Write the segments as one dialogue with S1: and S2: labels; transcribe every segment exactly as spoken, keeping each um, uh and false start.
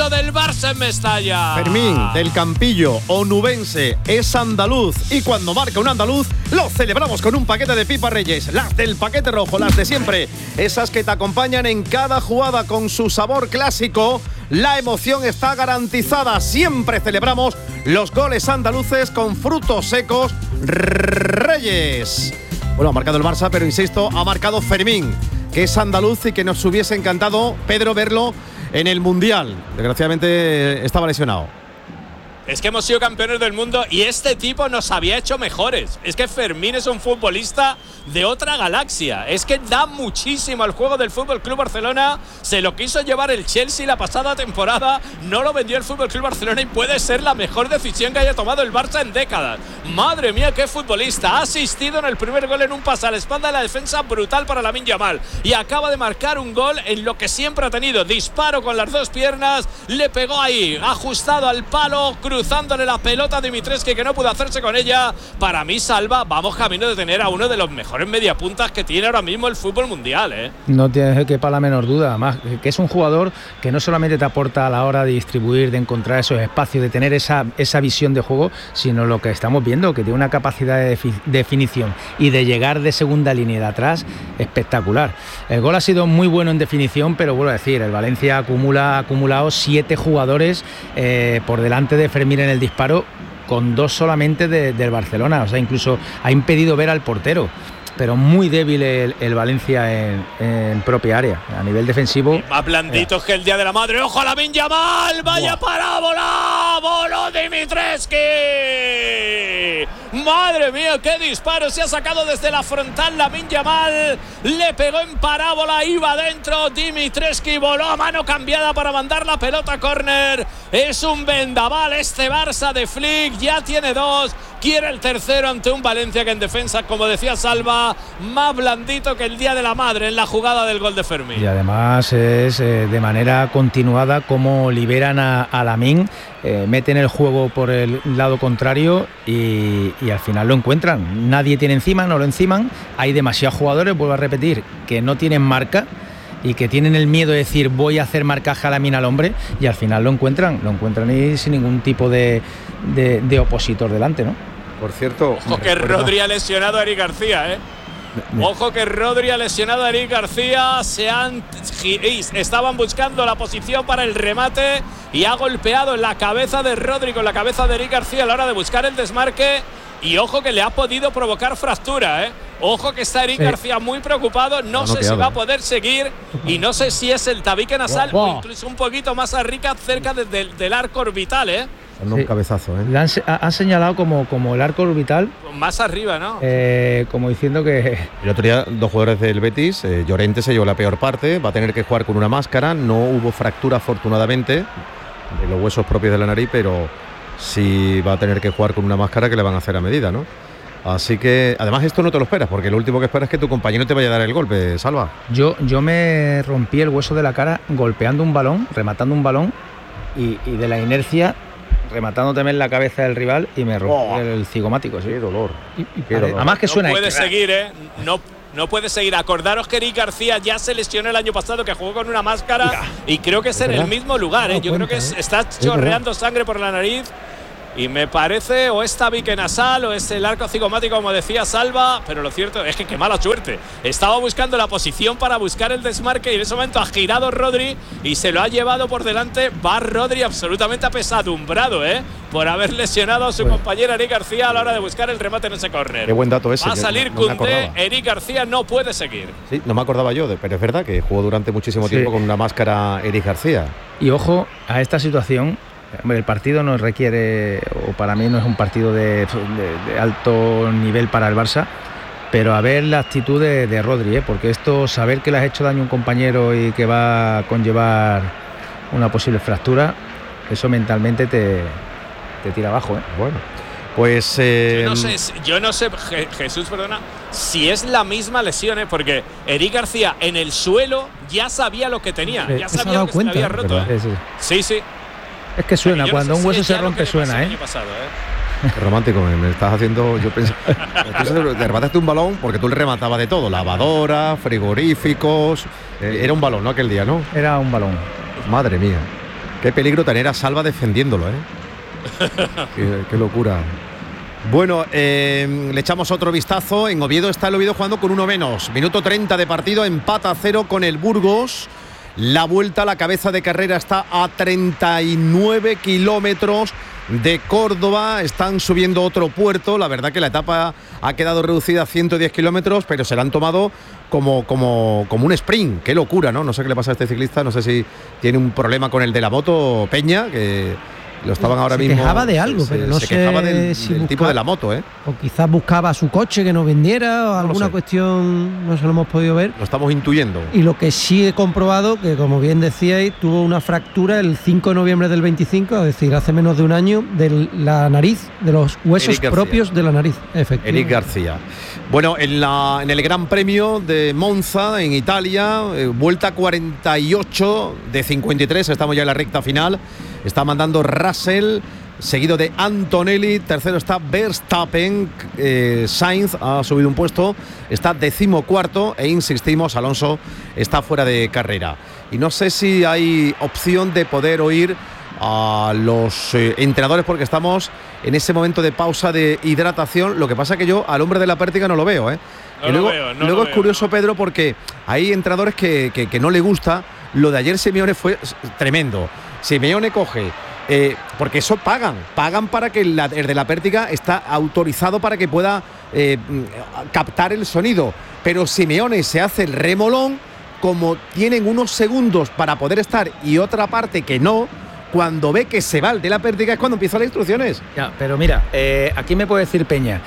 S1: segundo del Barça en Mestalla.
S2: Fermín, del Campillo, onubense, es andaluz. Y cuando marca un andaluz, lo celebramos con un paquete de pipas Reyes. Las del paquete rojo, las de siempre. Esas que te acompañan en cada jugada con su sabor clásico. La emoción está garantizada. Siempre celebramos los goles andaluces con frutos secos Reyes. Bueno, ha marcado el Barça, pero insisto, ha marcado Fermín, que es andaluz y que nos hubiese encantado, Pedro, verlo en el Mundial. Desgraciadamente estaba lesionado.
S1: Es que hemos sido campeones del mundo y este tipo nos había hecho mejores. Es que Fermín es un futbolista de otra galaxia. Es que da muchísimo al juego del F C Barcelona. Se lo quiso llevar el Chelsea la pasada temporada. No lo vendió el F C Barcelona y puede ser la mejor decisión que haya tomado el Barça en décadas. Madre mía, qué futbolista. Ha asistido en el primer gol en un pase a la espalda de la defensa brutal para Lamine Yamal. Y acaba de marcar un gol en lo que siempre ha tenido. Disparo con las dos piernas. Le pegó ahí, ajustado al palo, cruzándole la pelota a Dimitrescu, que no pudo hacerse con ella. Para mí, Salva, vamos camino de tener a uno de los mejores mediapuntas que tiene ahora mismo el fútbol mundial, ¿eh?
S3: No tienes que para la menor duda, más que es un jugador que no solamente te aporta a la hora de distribuir, de encontrar esos espacios, de tener esa, esa visión de juego, sino lo que estamos viendo, que tiene una capacidad de definición y de llegar de segunda línea de atrás espectacular. El gol ha sido muy bueno en definición, pero vuelvo a decir, el Valencia acumula, ha acumulado siete jugadores eh, por delante de Fermín en el disparo, con dos solamente de, del Barcelona. O sea, incluso ha impedido ver al portero. Pero muy débil el, el Valencia en, en propia área, a nivel defensivo.
S1: Más blanditos que el día de la madre. ¡Ojo a Lamine Yamal! ¡Vaya
S2: Buah.
S1: parábola! ¡Voló Dimitrescu! ¡Madre mía, qué disparo! Se ha sacado desde la frontal Lamine Yamal. Le pegó en parábola, iba adentro Dimitrescu, voló a mano cambiada para mandar la pelota a córner. Es un vendaval este Barça de Flick. Ya tiene dos. Quiere el tercero ante un Valencia que en defensa, como decía Salva, más blandito que el día de la madre en la jugada del gol de Fermín.
S3: Y además es eh, de manera continuada como liberan a, a Lamine, eh, meten el juego por el lado contrario y, y al final lo encuentran. Nadie tiene encima, no lo enciman. Hay demasiados jugadores, vuelvo a repetir, que no tienen marca y que tienen el miedo de decir voy a hacer marcaje a Lamine al hombre, y al final lo encuentran, lo encuentran y sin ningún tipo de, de, de opositor delante, ¿no?
S2: Por cierto,
S1: ojo que Rodri ha lesionado a Eric García, ¿eh? Ojo que Rodri ha lesionado a Eric García. Se han estaban buscando la posición para el remate y ha golpeado en la cabeza de Rodri con la cabeza de Eric García a la hora de buscar el desmarque. Y ojo que le ha podido provocar fractura, ¿eh? Ojo que está Eric sí. García muy preocupado. No, no sé si va a poder seguir. Y no sé si es el tabique nasal wow, wow. o incluso un poquito más arriba, cerca de, de, del arco orbital, ¿eh?
S2: Dando sí. un cabezazo, ¿eh?
S3: Le han, han señalado como, como el arco orbital.
S1: Más arriba, ¿no?
S3: Eh, como diciendo que…
S2: El otro día, dos jugadores del Betis, eh, Llorente se llevó la peor parte, va a tener que jugar con una máscara. No hubo fractura, afortunadamente, de los huesos propios de la nariz, pero sí va a tener que jugar con una máscara que le van a hacer a medida, ¿no? Así que, además, esto no te lo esperas, porque lo último que esperas es que tu compañero te vaya a dar el golpe, Salva.
S3: Yo, yo me rompí el hueso de la cara golpeando un balón, rematando un balón, y, y de la inercia… rematando también la cabeza del rival y me rompí oh, el cigomático. ¿Sí?
S2: Qué dolor.
S3: Y, y Qué dolor. Además que suena…
S1: No puede
S3: ahí.
S1: seguir, ¿eh? No, no puede seguir. Acordaros que Eric García ya se lesionó el año pasado, que jugó con una máscara. Mira. Y creo que es, es en verdad. el mismo lugar, ¿eh? Yo cuenta, creo que es, está chorreando sangre por la nariz. Y me parece o es tabique nasal o es el arco cigomático, como decía Salva, pero lo cierto es que qué mala suerte. Estaba buscando la posición para buscar el desmarque y en ese momento ha girado Rodri y se lo ha llevado por delante. Va Rodri absolutamente apesadumbrado, ¿eh? Por haber lesionado a su bueno. compañera Eric García a la hora de buscar el remate en ese córner.
S2: Qué buen dato ese.
S1: Va a salir
S2: no, no
S1: Koundé, Eric García no puede seguir.
S2: Sí, no me acordaba yo, de, pero es verdad que jugó durante muchísimo tiempo sí. con una máscara Eric García.
S3: Y ojo a esta situación. El partido no requiere, o para mí no es un partido de, de, de alto nivel para el Barça, pero a ver la actitud de, de Rodri, ¿eh? Porque esto, saber que le has hecho daño a un compañero y que va a conllevar una posible fractura, eso mentalmente te, te tira abajo, ¿eh?
S2: Bueno, pues… Eh,
S1: yo no sé, yo no sé Jesús, perdona, si es la misma lesión, ¿eh? Porque Eric García en el suelo ya sabía lo que tenía, ya sabía lo que cuenta, se le había roto, ¿eh?
S3: Sí,
S1: sí. sí.
S3: Es que suena, yo cuando no sé un hueso si se rompe suena, ¿eh?
S1: Pasado, ¿eh?
S2: Qué romántico, me, me estás haciendo… Yo pensé… Te remataste un balón porque tú le rematabas de todo, lavadora, frigoríficos… Eh, era un balón, ¿no? Aquel día, ¿no?
S3: Era un balón.
S2: Madre mía. Qué peligro tener a Salva defendiéndolo, ¿eh? qué, qué locura. Bueno, eh, le echamos otro vistazo. En Oviedo está el Oviedo jugando con uno menos. Minuto treinta de partido, empata a cero con el Burgos. La vuelta a la cabeza de carrera está a treinta y nueve kilómetros de Córdoba. Están subiendo otro puerto. La verdad que la etapa ha quedado reducida a ciento diez kilómetros, pero se la han tomado como, como, como un sprint. Qué locura, ¿no? No sé qué le pasa a este ciclista. No sé si tiene un problema con el de la moto, Peña, que lo estaban ahora
S4: se
S2: mismo.
S4: Se quejaba de algo,
S2: se,
S4: pero no
S2: se
S4: sé
S2: quejaba del,
S4: si
S2: del
S4: busca,
S2: tipo de la moto, ¿eh?
S4: O quizás buscaba su coche que no vendiera o
S2: no
S4: alguna cuestión, no se lo hemos podido ver.
S2: Lo estamos intuyendo.
S4: Y lo que sí he comprobado, que como bien decíais, tuvo una fractura el cinco de noviembre del veinticinco, es decir, hace menos de un año, de la nariz, de los huesos propios de la nariz. Efectivamente.
S2: Eric García. Bueno, en, la, en el Gran Premio de Monza, en Italia, eh, vuelta cuarenta y ocho de cincuenta y tres, estamos ya en la recta final. Está mandando Russell, seguido de Antonelli. Tercero está Verstappen. eh, Sainz ha subido un puesto, está decimocuarto e insistimos, Alonso está fuera de carrera. Y no sé si hay opción de poder oír a los eh, entrenadores, porque estamos en ese momento de pausa de hidratación. Lo que pasa que yo al hombre de la pértiga no lo veo, ¿eh?
S1: No
S2: y luego,
S1: lo veo, no
S2: luego
S1: lo
S2: es curioso,
S1: veo, no.
S2: Pedro, porque hay entrenadores que, que, que no le gusta. Lo de ayer Simeone fue tremendo. Simeone coge, eh, porque eso pagan, pagan para que la, el de la pértiga está autorizado para que pueda eh, captar el sonido, pero Simeone se hace el remolón, como tienen unos segundos para poder estar y otra parte que no. Cuando ve que se va el de la pértiga es cuando empiezan las instrucciones.
S3: Ya, pero mira, eh, aquí me puede decir Peña,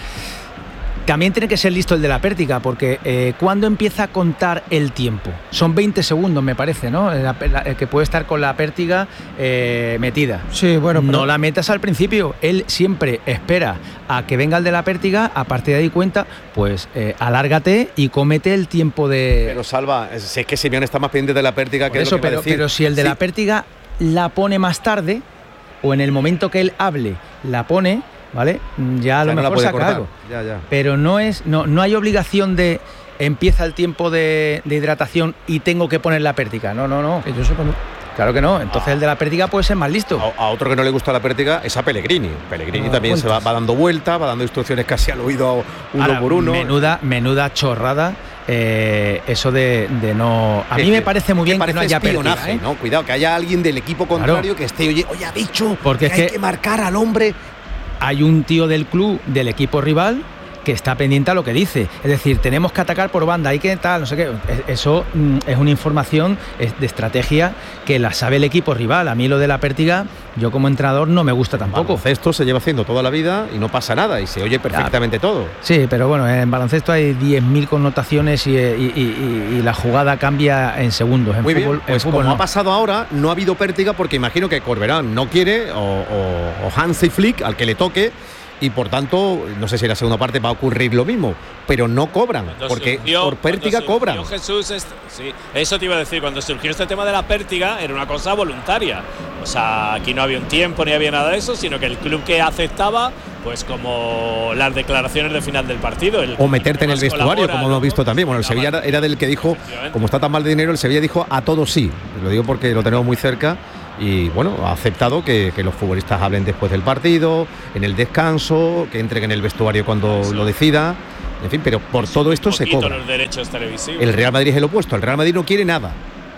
S3: también tiene que ser listo el de la pértiga, porque eh, ¿cuándo empieza a contar el tiempo? Son veinte segundos, me parece, ¿no? La, la, el que puede estar con la pértiga eh, metida.
S4: Sí, bueno, pero
S3: no la metas al principio. Él siempre espera a que venga el de la pértiga, a partir de ahí cuenta, pues eh, alárgate y cómete el tiempo de...
S2: Pero Salva, si es que Simeone está más pendiente de la pértiga que
S3: eso,
S2: de lo que
S3: pero,
S2: va a decir.
S3: pero si el de
S2: sí.
S3: la pértiga la pone más tarde, o en el momento que él hable, la pone... ¿Vale? Ya a lo
S2: o sea,
S3: mejor
S2: no
S3: saca
S2: cortar.
S3: algo.
S2: Ya, ya.
S3: Pero no es, no, no hay obligación de empieza el tiempo de, de hidratación y tengo que poner la pértiga. No, no, no.
S4: que yo sepa, no.
S3: Claro que no. Entonces
S2: Ah.
S3: el de la pértiga puede ser más listo.
S2: A, a otro que no le gusta la pértiga es a Pellegrini. Pellegrini
S4: Ah,
S2: también se va,
S4: cuentas.
S2: va dando vueltas, va dando instrucciones casi al oído uno
S3: Ahora,
S2: por uno.
S3: Menuda, menuda chorrada. Eh, eso de, de no. A mí
S2: Es
S3: me
S2: que-
S3: parece muy bien que,
S2: parece
S3: no haya
S2: espionaje,
S3: pértiga, ¿eh?
S2: ¿no? Cuidado, que haya alguien del equipo contrario
S3: Claro.
S2: que esté, oye, oye, ha dicho
S3: Porque
S2: que
S3: es
S2: hay
S3: que-
S2: que marcar al hombre.
S3: Hay un tío del club, del equipo rival, que está pendiente a lo que dice. Es decir, tenemos que atacar por banda, hay que tal, no sé qué. Eso mm, es una información es de estrategia que la sabe el equipo rival. A mí lo de la pértiga, yo como entrenador no me gusta tampoco.
S2: Esto se lleva haciendo toda la vida y no pasa nada y se oye perfectamente todo.
S3: Sí, pero bueno, en baloncesto hay diez mil connotaciones y, y, y, y la jugada cambia en segundos. En
S2: Muy
S3: fútbol,
S2: bien, pues
S3: en fútbol
S2: como
S3: no.
S2: ha pasado ahora, no ha habido pértiga porque imagino que Corberán no quiere o, o, o Hansi Flick, al que le toque, y por tanto, no sé si en la segunda parte va a ocurrir lo mismo, pero no cobran,
S1: Cuando
S2: porque
S1: surgió-
S2: por pértiga
S1: cuando surgió
S2: cobran.
S1: Jesús, est- sí, eso te iba a decir, cuando surgió este tema de la pértiga era una cosa voluntaria. O sea, aquí no había un tiempo ni había nada de eso, sino que el club que aceptaba, pues como las declaraciones de final del partido. El
S2: O meterte en el
S1: más
S2: vestuario,
S1: colabora,
S2: como hemos
S1: luego,
S2: visto también. Bueno, el Sevilla era, era del que dijo,
S1: Efectivamente.
S2: como está tan mal de dinero, el Sevilla dijo a todos sí. Lo digo porque lo tenemos muy cerca. Y bueno, ha aceptado que, que los futbolistas hablen después del partido, en el descanso, que entren en el vestuario cuando
S1: Eso.
S2: lo decida. En fin, pero por todo esto se
S1: poquito
S2: cobra.
S1: los derechos televisivos.
S2: El Real Madrid es el opuesto. El Real Madrid no quiere nada.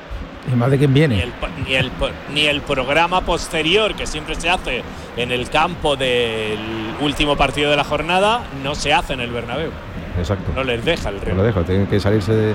S3: Y más de quién
S1: Ni
S3: viene.
S1: el, po- ni, el, po- ni el programa posterior que siempre se hace en el campo del último partido de la jornada no se hace en el Bernabéu.
S2: Exacto.
S1: No les deja el
S2: No
S1: Real.
S2: lo dejo. Tienen que salirse de, eh,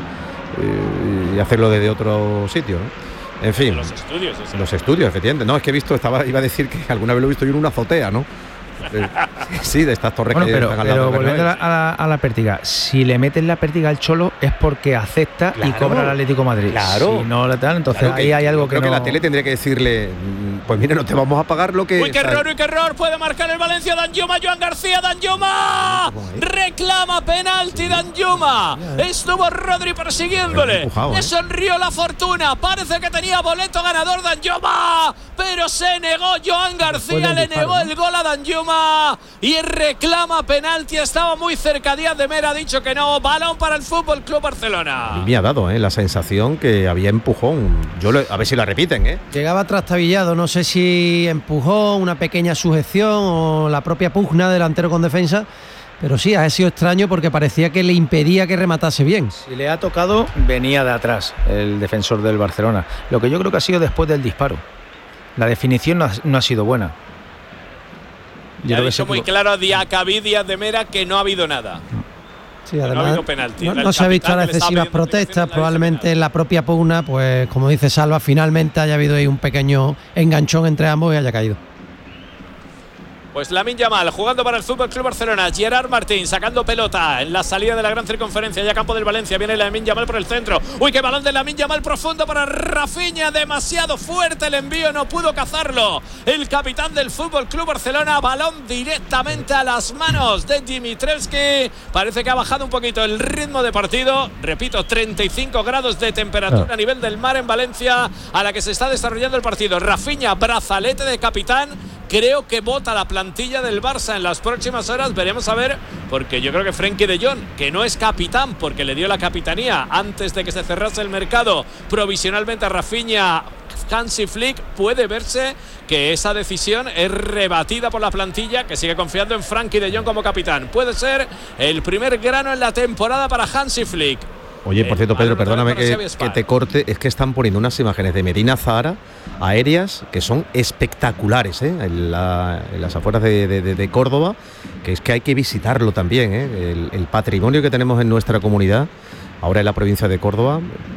S2: y hacerlo desde otro sitio, ¿no? En fin.
S1: De los estudios. o sea.
S2: Los estudios, efectivamente. No, es que he visto, estaba, iba a decir que alguna vez lo he visto yo en una azotea, ¿no? Eh, sí, de estas torres
S3: Bueno,
S2: que
S3: pero,
S2: están al lado
S3: pero
S2: del
S3: volviendo a la,
S2: Bernabéu.
S3: a, la, a la pértiga, si le metes la pértiga al Cholo es porque acepta y
S2: Claro,
S3: cobra el Atlético de Madrid.
S2: claro.
S3: Si no le tal, entonces
S2: Claro
S3: ahí
S2: que-
S3: hay algo que
S2: creo
S3: no.
S2: que la tele tendría que decirle, mm, pues mire, no te vamos a pagar lo que...
S1: Uy, qué
S2: o sea,
S1: error, uy, qué error. Puede marcar el Valencia. Danjuma, Joan García, Danjuma. Reclama penalti, Danjuma. Estuvo Rodri persiguiéndole.
S2: Pero empujado,
S1: Le
S2: ¿eh?
S1: sonrió la fortuna. Parece que tenía boleto ganador Danjuma. Pero se negó Joan García.
S3: del
S1: Le
S3: disparo,
S1: negó
S3: ¿no?
S1: el gol a Danjuma. Y reclama penalti. Estaba muy cerca. Díaz de Mera ha dicho que no. Balón para el Fútbol Club Barcelona.
S2: a mí me ha dado ¿eh? la sensación que había empujón. Yo lo- a ver si la repiten, ¿eh?
S4: Llegaba trastabillado, no sé si empujó, una pequeña sujeción o la propia pugna delantero con defensa, pero sí, ha sido extraño porque parecía que le impedía que rematase bien.
S3: Si le ha tocado, venía de atrás el defensor del Barcelona. Lo que yo creo que ha sido después del disparo. La definición no ha, no ha sido buena.
S1: Yo ha dicho muy claro a Diacabí Díaz de Mera que no ha habido nada.
S4: Sí, además, no, ha habido penalti. no, no se ha visto las excesivas protestas, probablemente en la propia pugna, pues como dice Salva, finalmente haya habido ahí un pequeño enganchón entre ambos y haya caído.
S1: Pues Lamine Yamal jugando para el F C Barcelona. Gerard Martín sacando pelota en la salida de la gran circunferencia. Ya campo del Valencia. Viene Lamine Yamal por el centro. Uy, qué balón de Lamine Yamal profundo para Rafinha. Demasiado fuerte el envío. No pudo cazarlo el capitán del F C Barcelona. Balón directamente a las manos de Dimitrievski. Parece que ha bajado un poquito el ritmo de partido. Repito, treinta y cinco grados de temperatura oh. a nivel del mar en Valencia, a la que se está desarrollando el partido. Rafinha, brazalete de capitán. Creo que vota la plantilla del Barça en las próximas horas. Veremos a ver, porque yo creo que Frenkie de Jong, que no es capitán porque le dio la capitanía antes de que se cerrase el mercado provisionalmente a Rafinha, Hansi Flick, puede verse que esa decisión es rebatida por la plantilla, que sigue confiando en Frenkie de Jong como capitán. Puede ser el primer grano en la temporada para Hansi Flick.
S2: Oye, por cierto, Pedro, perdóname que, que te corte, es que están poniendo unas imágenes de Medina Zahara aéreas que son espectaculares, ¿eh? en, la, en las afueras de, de, de Córdoba, que es que hay que visitarlo también, ¿eh? el, el patrimonio que tenemos en nuestra comunidad, ahora en la provincia de Córdoba,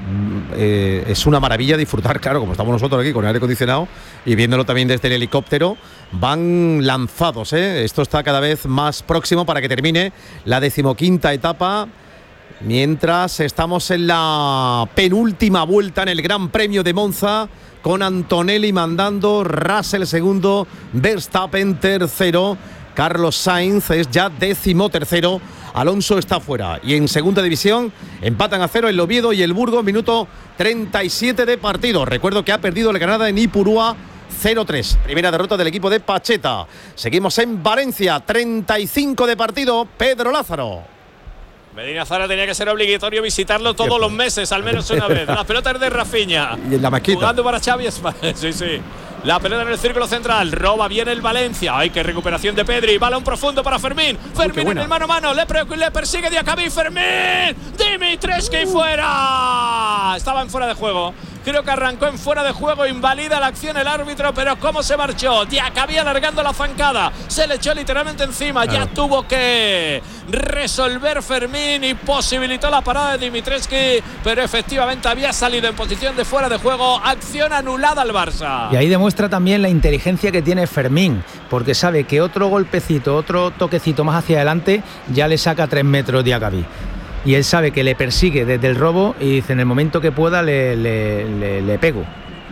S2: eh, es una maravilla disfrutar, claro, como estamos nosotros aquí con el aire acondicionado y viéndolo también desde el helicóptero. Van lanzados, ¿eh? Esto está cada vez más próximo para que termine la decimoquinta etapa. Mientras estamos en la penúltima vuelta en el Gran Premio de Monza, con Antonelli mandando, Russell segundo, Verstappen tercero, Carlos Sainz es ya décimo tercero, Alonso está fuera. Y en segunda división empatan a cero el Oviedo y el Burgos, minuto treinta y siete de partido. Recuerdo que ha perdido el Granada en Ipurúa cero tres. Primera derrota del equipo de Pacheta. Seguimos en Valencia, treinta y cinco de partido. Pedro Lázaro.
S1: Medina Zahara tenía que ser obligatorio visitarlo todos los meses, al menos una vez. La pelota es de Rafinha.
S2: Y en la maquita.
S1: Jugando para Xavi Esparza. Sí, sí. La pelota en el círculo central. Roba bien el Valencia. Ay, qué recuperación de Pedri. Balón profundo para Fermín. Fermín Uy, en el mano a mano. Le, le persigue Diacabí. Fermín. Dimitrievski fuera. Estaba en fuera de juego. Creo que arrancó en fuera de juego, invalida la acción el árbitro, pero cómo se marchó. Diacabí alargando la zancada, se le echó literalmente encima. Claro. Ya tuvo que resolver Fermín y posibilitó la parada de Dimitrievski, pero efectivamente había salido en posición de fuera de juego. Acción anulada al Barça.
S3: Y ahí demuestra también la inteligencia que tiene Fermín, porque sabe que otro golpecito, otro toquecito más hacia adelante ya le saca tres metros Diacabí. Y él sabe que le persigue desde el robo y dice, en el momento que pueda le, le, le, le pego.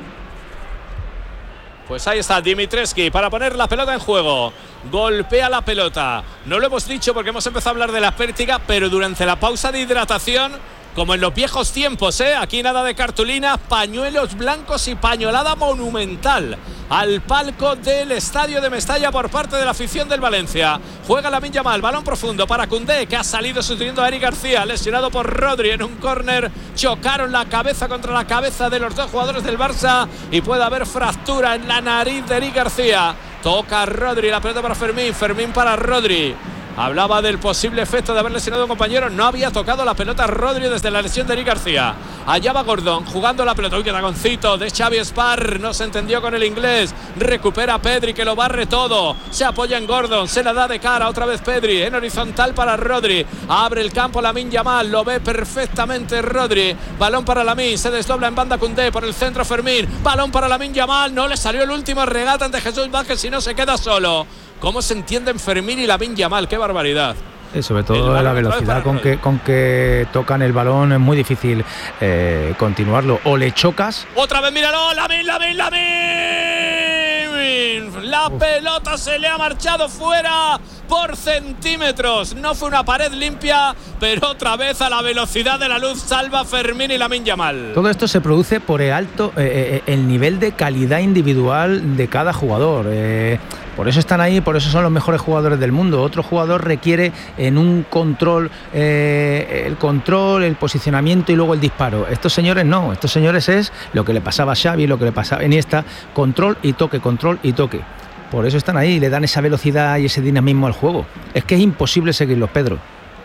S1: Pues ahí está Dimitrievski para poner la pelota en juego. Golpea la pelota. No lo hemos dicho porque hemos empezado a hablar de la pértiga, pero durante la pausa de hidratación, como en los viejos tiempos, ¿eh? Aquí nada de cartulina, pañuelos blancos y pañolada monumental al palco del estadio de Mestalla por parte de la afición del Valencia. Juega Lamine Yamal, balón profundo para Koundé, que ha salido sustituyendo a Eric García, lesionado por Rodri en un córner. Chocaron la cabeza contra la cabeza de los dos jugadores del Barça y puede haber fractura en la nariz de Eric García. Toca Rodri, la pelota para Fermín, Fermín para Rodri. Hablaba del posible efecto de haber lesionado a un compañero. No había tocado la pelota Rodri desde la lesión de Eric García. Allá va Gordon jugando la pelota. Uy, qué dragoncito de Xavi Esparza. No se entendió con el inglés. Recupera Pedri, que lo barre todo. Se apoya en Gordon. Se la da de cara. Otra vez Pedri. En horizontal para Rodri. Abre el campo Lamine Yamal. Lo ve perfectamente Rodri. Balón para Lamine. Se desdobla en banda Koundé. Por el centro Fermín. Balón para Lamine Yamal. No le salió el último regate ante Jesús Vázquez. Si no se queda solo. ¿Cómo se entienden Fermín y Lamine Yamal? ¡Qué barbaridad!
S3: Y sobre todo la velocidad con que, con que tocan el balón es muy difícil eh, continuarlo. O le chocas.
S1: Otra vez, míralo, Lamine, Lamine, Lamine. La Uf. pelota se le ha marchado fuera por centímetros. No fue una pared limpia, pero otra vez a la velocidad de la luz salva Fermín y Lamine Yamal.
S3: Todo esto se produce por el alto, eh, el nivel de calidad individual de cada jugador. Eh, por eso están ahí, por eso son los mejores jugadores del mundo. Otro jugador requiere en un control, eh, el control, el posicionamiento y luego el disparo. Estos señores no, estos señores es lo que le pasaba a Xavi, lo que le pasaba a Iniesta, control y toque, control y toque. Por eso están ahí, le dan esa velocidad y ese dinamismo al juego. Es que es imposible seguirlos, Pedro.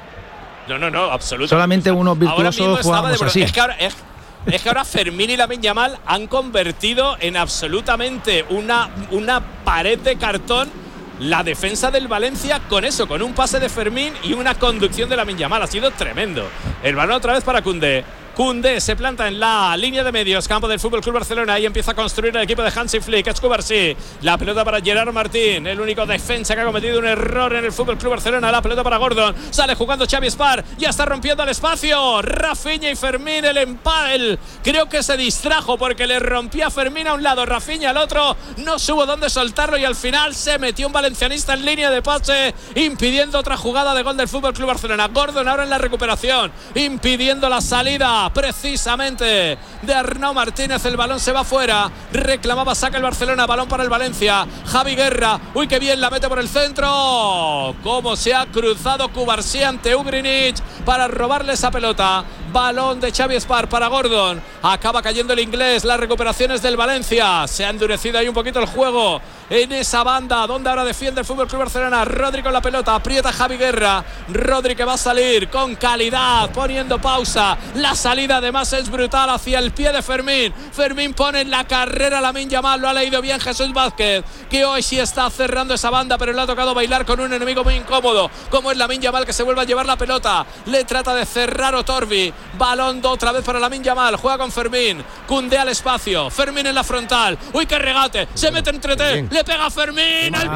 S1: No, no, no, absolutamente.
S3: Solamente unos virtuosos jugamos así.
S1: Es que ahora... Es... Es que ahora Fermín y Lamine Yamal han convertido en absolutamente una, una pared de cartón la defensa del Valencia con eso, con un pase de Fermín y una conducción de Lamine Yamal. Ha sido tremendo. El balón otra vez para Koundé. Koundé se planta en la línea de medios, campo del F C Barcelona, y empieza a construir el equipo de Hansi Flick. Es Cubarsí, la pelota para Gerard Martín, el único defensa que ha cometido un error en el F C Barcelona. La pelota para Gordon, sale jugando Xavi Espar, ya está rompiendo el espacio. Rafinha y Fermín, el empal, creo que se distrajo porque le rompía Fermín a un lado, Rafinha al otro, no supo dónde soltarlo y al final se metió un valencianista en línea de pase, impidiendo otra jugada de gol del F C Barcelona. Gordon ahora en la recuperación, impidiendo la salida precisamente de Arnau Martínez. El balón se va fuera, reclamaba saca el Barcelona, balón para el Valencia. Javi Guerra, uy qué bien la mete por el centro, cómo se ha cruzado Cubarsí ante Ugrinic para robarle esa pelota. Balón de Xavi Espar para Gordon, acaba cayendo el inglés. Las recuperaciones del Valencia, se ha endurecido ahí un poquito el juego en esa banda donde ahora defiende el F C Barcelona. Rodri con la pelota, aprieta Javi Guerra, Rodri que va a salir con calidad, poniendo pausa. La salida además es brutal hacia el pie de Fermín. Fermín pone en la carrera a Lamine Yamal, lo ha leído bien Jesús Vázquez, que hoy sí está cerrando esa banda, pero le ha tocado bailar con un enemigo muy incómodo como es Lamine Yamal, que se vuelve a llevar la pelota, le trata de cerrar Otorbi. Balón otra vez para Lamine Yamal, juega con Fermín, Koundé al espacio, Fermín en la frontal, uy qué regate, se mete entre tres, le pega Fermín al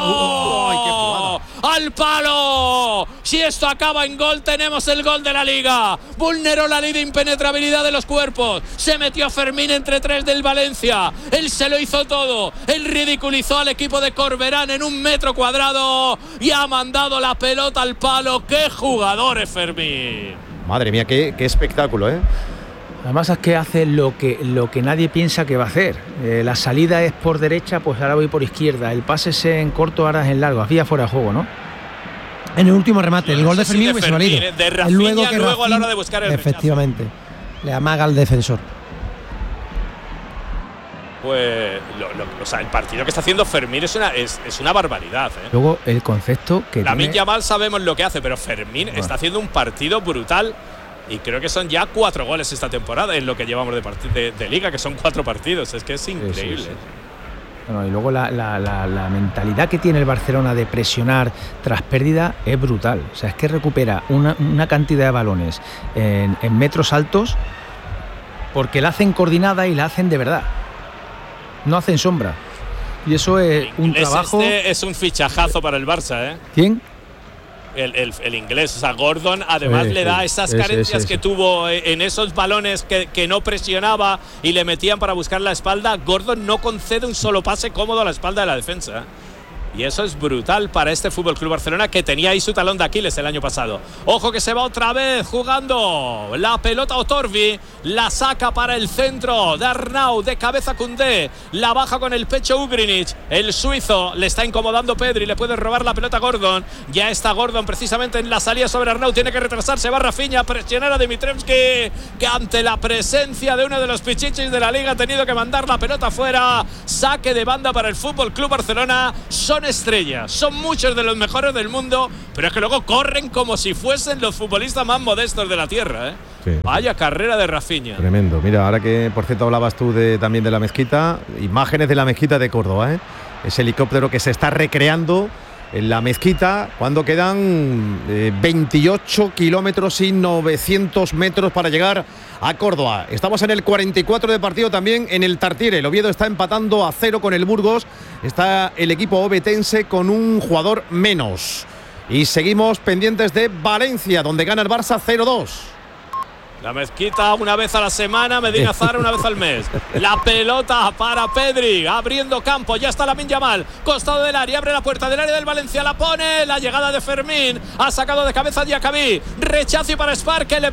S1: palo, al palo. Si esto acaba en gol, tenemos el gol de la Liga. Vulneró la ley de impenetrabilidad de los cuerpos, se metió Fermín entre tres del Valencia, él se lo hizo todo, él ridiculizó al equipo de Corberán en un metro cuadrado y ha mandado la pelota al palo. ¡Qué jugador es Fermín!
S2: Madre mía, qué, qué espectáculo, ¿eh?
S3: Además es que hace lo que, lo que nadie piensa que va a hacer. Eh, la salida es por derecha, pues ahora voy por izquierda. El pase es en corto, ahora es en largo. Había fuera de juego, ¿no?
S4: En el último remate, el gol de Fermín hubiese valido.
S1: De Rafinha, luego, que luego Rafinha, a la hora de buscar el
S4: efectivamente, rechazo, le amaga al defensor.
S1: Pues lo, lo, o sea, el partido que está haciendo Fermín es una, es, es una barbaridad, ¿eh?
S3: Luego el concepto que
S1: Lamine
S3: tiene...
S1: Yamal sabemos lo que hace, pero Fermín bueno. está haciendo un partido brutal. Y creo que son ya cuatro goles esta temporada en lo que llevamos de, de, de liga, que son cuatro partidos. Es que es increíble. Sí, sí, sí.
S3: Bueno, y luego la, la, la, la mentalidad que tiene el Barcelona de presionar tras pérdida es brutal. O sea, es que recupera una, una cantidad de balones en, en metros altos porque la hacen coordinada y la hacen de verdad. No hacen sombra. Y eso es un trabajo...
S1: Este es un fichajazo para el Barça, ¿eh?
S3: ¿Quién?
S1: El, el, el inglés, o sea, Gordon además sí, le da esas sí, carencias sí, sí, que sí. tuvo en esos balones que, que no presionaba y le metían para buscar la espalda. Gordon no concede un solo pase cómodo a la espalda de la defensa. Y eso es brutal para este F C Barcelona, que tenía ahí su talón de Aquiles el año pasado. Ojo que se va otra vez jugando la pelota Otorbi, la saca para el centro de Arnau, de cabeza Koundé, la baja con el pecho Ugrinic, el suizo, le está incomodando Pedri, le puede robar la pelota a Gordon, ya está Gordon precisamente en la salida sobre Arnau, tiene que retrasarse, va Rafinha a presionar a Dimitrievski, que ante la presencia de uno de los pichichis de la Liga ha tenido que mandar la pelota fuera. Saque de banda para el F C Barcelona. Son estrellas, son muchos de los mejores del mundo, pero es que luego corren como si fuesen los futbolistas más modestos de la tierra, ¿eh? Sí. Vaya carrera de Rafinha.
S2: Tremendo. Mira, ahora que por cierto hablabas tú de, también de la mezquita, imágenes de la mezquita de Córdoba, ¿eh? Ese helicóptero que se está recreando en la mezquita cuando quedan eh, veintiocho kilómetros y novecientos metros para llegar a Córdoba. Estamos en el cuarenta y cuatro de partido también en el Tartiere. El Oviedo está empatando a cero con el Burgos. Está el equipo obetense con un jugador menos. Y seguimos pendientes de Valencia, donde gana el Barça cero dos.
S1: La mezquita una vez a la semana, Medina Zahara una vez al mes. La pelota para Pedri, abriendo campo, ya está Lamine Yamal, costado del área, abre la puerta del área del Valencia, la pone, la llegada de Fermín, ha sacado de cabeza Diacabí, rechazo y para Spar, que le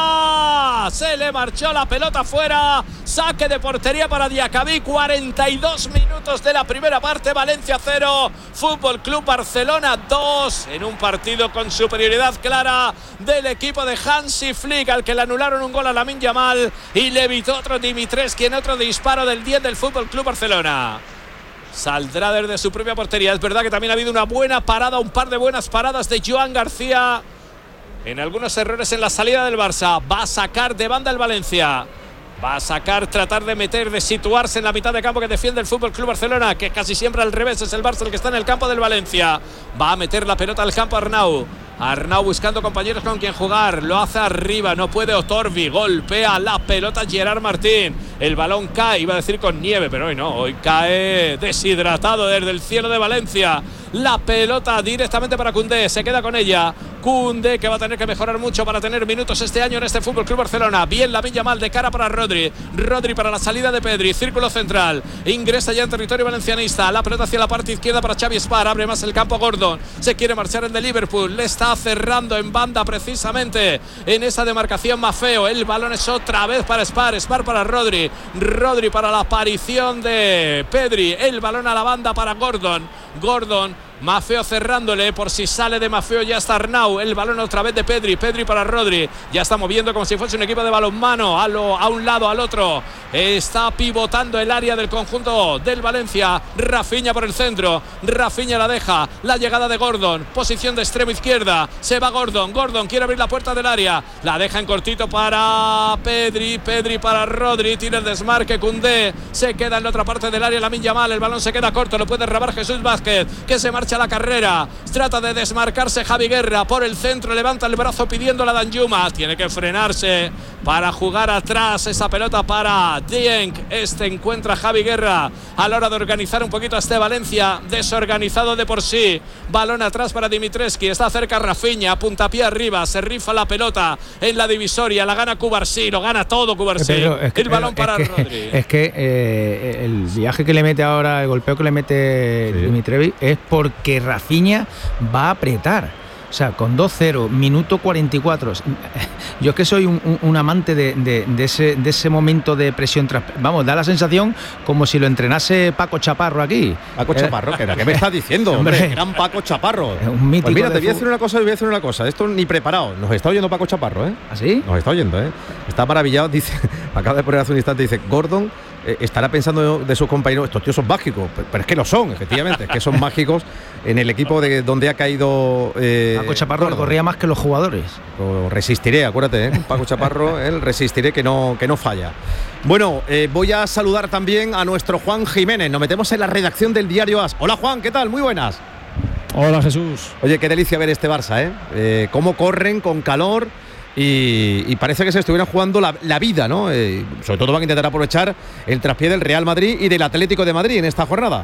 S1: pega, se le marchó la pelota fuera, saque de portería para Diacabí, cuarenta y dos minutos de la primera parte, Valencia cero, Fútbol Club Barcelona dos, en un partido con superioridad clara del equipo de Hansi Flick, al que le anularon un gol a Lamine Yamal y le evitó otro Dimitrescu en otro disparo del diez del Fútbol Club Barcelona. Saldrá desde su propia portería. Es verdad que también ha habido una buena parada, un par de buenas paradas de Joan García en algunos errores en la salida del Barça. Va a sacar de banda el Valencia. Va a sacar, tratar de meter, de situarse en la mitad de campo que defiende el Fútbol Club Barcelona, que casi siempre al revés es el Barça el que está en el campo del Valencia. Va a meter la pelota al campo Arnau. Arnau buscando compañeros con quien jugar, lo hace arriba, no puede Otorbi, golpea la pelota Gerard Martín, el balón cae, iba a decir con nieve, pero hoy no, hoy cae deshidratado desde el cielo de Valencia. La pelota directamente para Koundé, se queda con ella. Koundé, que va a tener que mejorar mucho para tener minutos este año en este Fútbol Club Barcelona. Bien Lamine Yamal de cara para Rodri. Rodri para la salida de Pedri, círculo central. Ingresa ya en territorio valencianista. La pelota hacia la parte izquierda para Xavi Spar. Abre más el campo Gordon. Se quiere marchar el de Liverpool. Le está cerrando en banda precisamente en esa demarcación Maffeo. El balón es otra vez para Spar. Spar para Rodri. Rodri para la aparición de Pedri. El balón a la banda para Gordon. Gordon. Maffeo cerrándole, por si sale de Maffeo ya está Arnau, el balón otra vez de Pedri, Pedri para Rodri, ya está moviendo como si fuese un equipo de balonmano, a, lo, a un lado, al otro, está pivotando el área del conjunto del Valencia, Rafinha por el centro, Rafinha la deja, la llegada de Gordon, posición de extremo izquierda, se va Gordon, Gordon quiere abrir la puerta del área, la deja en cortito para Pedri, Pedri para Rodri, tira el desmarque, Koundé, se queda en la otra parte del área, Lamine Yamal, el balón se queda corto, lo puede robar Jesús Vázquez, que se marcha a la carrera, trata de desmarcarse Javi Guerra por el centro, levanta el brazo pidiendo la Danjuma, tiene que frenarse para jugar atrás esa pelota para Dieng. Este encuentra a Javi Guerra a la hora de organizar un poquito a este Valencia desorganizado de por sí. Balón atrás para Dimitrescu, está cerca Rafinha, puntapié arriba, se rifa la pelota en la divisoria, la gana Cubarsí, lo gana todo Cubarsí.
S3: Es que,
S1: el balón
S3: es
S1: para
S3: que,
S1: Rodri.
S3: Es que eh, el viaje que le mete ahora, el golpeo que le mete sí. Dimitrescu es porque Rafinha va a apretar. O sea, con dos cero, minuto cuarenta y cuatro. Yo es que soy un, un, un amante de, de, de, ese, de ese momento de presión. Tras, vamos, da la sensación como si lo entrenase Paco Chaparro aquí.
S2: Paco eh, Chaparro, ¿qué me estás diciendo? Hombre, hombre, gran Paco Chaparro.
S3: Es un mítico.
S2: Pues mira, te voy a
S3: fútbol.
S2: decir una cosa, te voy a decir una cosa. Esto ni preparado. Nos está oyendo Paco Chaparro, ¿eh?
S3: ¿Ah, sí?
S2: Nos está oyendo, ¿eh? Está maravillado, dice, acaba de poner hace un instante, dice, Gordon eh, estará pensando de sus compañeros, estos tíos son mágicos, pero, pero es que lo son, efectivamente, es que son mágicos en el equipo de donde ha caído eh,
S3: Paco Chaparro le corría más que los jugadores.
S2: O resistiré, acuérdate, ¿eh? Paco Chaparro, él resistiré que no, que no falla. Bueno, eh, voy a saludar también a nuestro Juan Jiménez. Nos metemos en la redacción del diario As. Hola Juan, ¿qué tal? Muy buenas.
S5: Hola Jesús.
S2: Oye, qué delicia ver este Barça, ¿eh? eh cómo corren con calor y, y parece que se estuvieran jugando la, la vida, ¿no? Eh, sobre todo van a intentar aprovechar el traspié del Real Madrid y del Atlético de Madrid en esta jornada.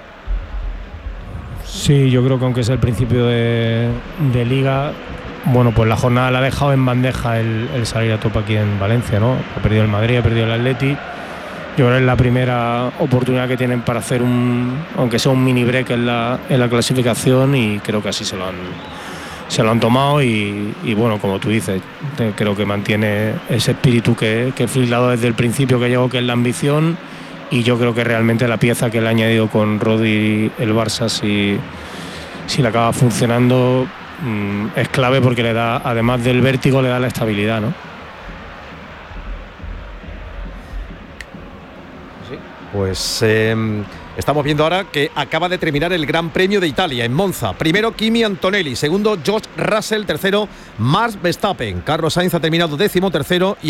S5: Sí, yo creo que aunque es el principio de, de Liga, bueno, pues la jornada la ha dejado en bandeja el, el salir a tope aquí en Valencia, ¿no? Ha perdido el Madrid, ha perdido el Atleti. Yo creo que es la primera oportunidad que tienen para hacer un, aunque sea un mini break en la, en la clasificación, y creo que así se lo han, se lo han tomado y, y bueno, como tú dices, creo que mantiene ese espíritu que, que Flick le ha dado desde el principio, que llegó, que es la ambición. Y yo creo que realmente la pieza que le ha añadido con Rodri el Barça, si, si le acaba funcionando, mmm, es clave, porque le da, además del vértigo, le da la estabilidad, ¿no?
S2: Sí. Pues eh, estamos viendo ahora que acaba de terminar el Gran Premio de Italia en Monza. Primero Kimi Antonelli, segundo George Russell, tercero Max Verstappen. Carlos Sainz ha terminado décimo tercero y